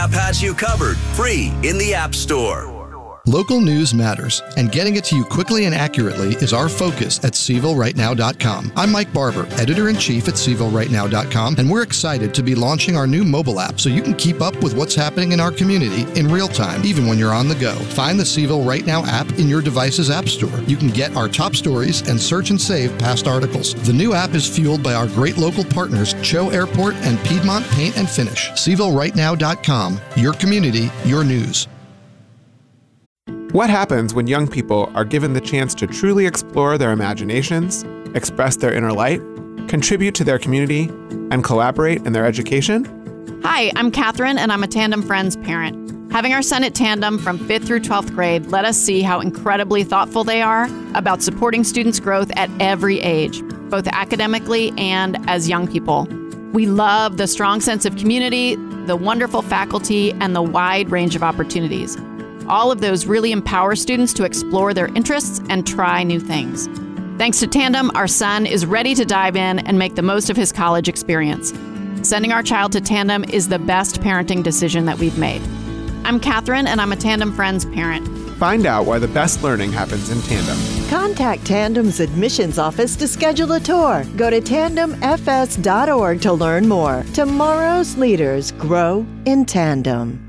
App has you covered, free in the App Store. Local news matters, and getting it to you quickly and accurately is our focus at CVilleRightNow.com. I'm Mike Barber, Editor-in-Chief at CVilleRightNow.com, and we're excited to be launching our new mobile app so you can keep up with what's happening in our community in real time, even when you're on the go. Find the CVille Right Now app in your device's app store. You can get our top stories and search and save past articles. The new app is fueled by our great local partners, Cho Airport and Piedmont Paint and Finish. CVilleRightNow.com, your community, your news. What happens when young people are given the chance to truly explore their imaginations, express their inner light, contribute to their community, and collaborate in their education? Hi, I'm Catherine, and I'm a Tandem Friends parent. Having our son at Tandem from 5th through 12th grade let us see how incredibly thoughtful they are about supporting students' growth at every age, both academically and as young people. We love the strong sense of community, the wonderful faculty, and the wide range of opportunities. All of those really empower students to explore their interests and try new things. Thanks to Tandem, our son is ready to dive in and make the most of his college experience. Sending our child to Tandem is the best parenting decision that we've made. I'm Catherine, and I'm a Tandem Friends parent. Find out why the best learning happens in Tandem. Contact Tandem's admissions office to schedule a tour. Go to tandemfs.org to learn more. Tomorrow's leaders grow in tandem.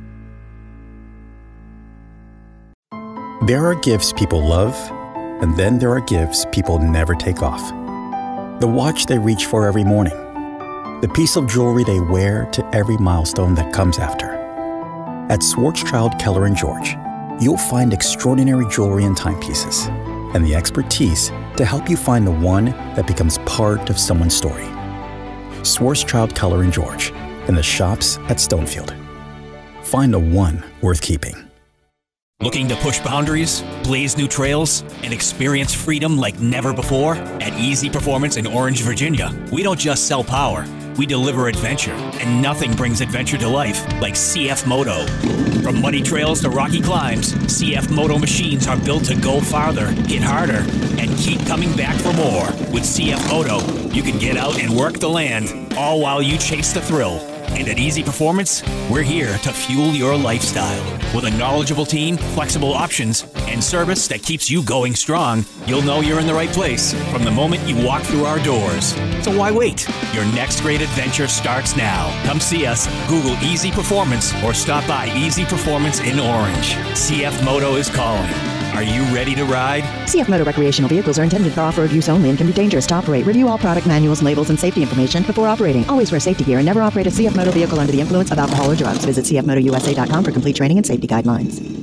There are gifts people love, and then there are gifts people never take off. The watch they reach for every morning. The piece of jewelry they wear to every milestone that comes after. At Schwarzschild Keller & George, you'll find extraordinary jewelry and timepieces, and the expertise to help you find the one that becomes part of someone's story. Schwarzschild Keller & George, in the shops at Stonefield. Find the one worth keeping. Looking to push boundaries, blaze new trails, and experience freedom like never before? At Easy Performance in Orange, Virginia, we don't just sell power, we deliver adventure, and nothing brings adventure to life like CF Moto. From muddy trails to rocky climbs, CF Moto machines are built to go farther, hit harder, and keep coming back for more. With CF Moto, you can get out and work the land, all while you chase the thrill. And at Easy Performance, we're here to fuel your lifestyle. With a knowledgeable team, flexible options, and service that keeps you going strong, you'll know you're in the right place from the moment you walk through our doors. So why wait? Your next great adventure starts now. Come see us, Google Easy Performance, or stop by Easy Performance in Orange. CF Moto is calling. Are you ready to ride? CF Moto recreational vehicles are intended for off-road use only and can be dangerous to operate. Review all product manuals, labels, and safety information before operating. Always wear safety gear and never operate a CF Moto vehicle under the influence of alcohol or drugs. Visit cfmotousa.com for complete training and safety guidelines.